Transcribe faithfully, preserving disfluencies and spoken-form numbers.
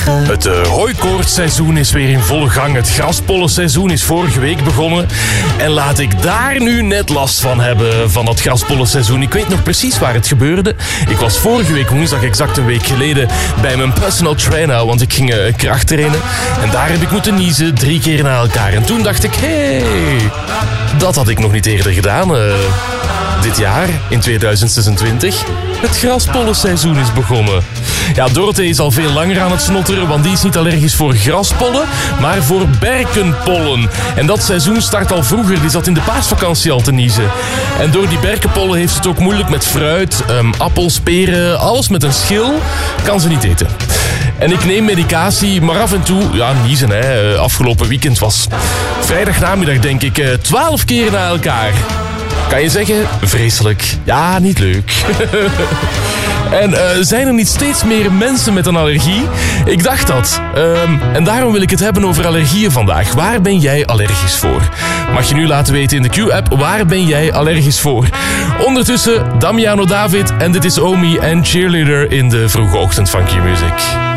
negen. Het uh, hooikoortsseizoen is weer in volle gang. Het graspollenseizoen is vorige week begonnen. En laat ik daar nu net last van hebben, van dat graspollenseizoen. Ik weet nog precies waar het gebeurde. Ik was vorige week woensdag, exact een week geleden, bij mijn personal trainer, want ik ging uh, kracht trainen. En daar heb ik moeten niezen, drie keer na elkaar. En toen dacht ik, hé, hey, dat had ik nog niet eerder gedaan. Uh, dit jaar, in tweeduizend zesentwintig. Het graspollenseizoen is begonnen. Ja, Dorothee is al veel langer aan het snotteren, want die is niet allergisch voor graspollen, maar voor berkenpollen. En dat seizoen start al vroeger, die zat in de paasvakantie al te niezen. En door die berkenpollen heeft ze het ook moeilijk met fruit, um, appels, peren, alles met een schil, kan ze niet eten. En ik neem medicatie, maar af en toe, ja, niezen, hè. Afgelopen weekend was vrijdagnamiddag, denk ik, twaalf keer na elkaar. Kan je zeggen, vreselijk. Ja, niet leuk. En uh, zijn er niet steeds meer mensen met een allergie? Ik dacht dat. Um, en daarom wil ik het hebben over allergieën vandaag. Waar ben jij allergisch voor? Mag je nu laten weten in de Q-app, waar ben jij allergisch voor? Ondertussen, Damiano David en dit is Omi en Cheerleader in de vroege ochtend van Q-Music.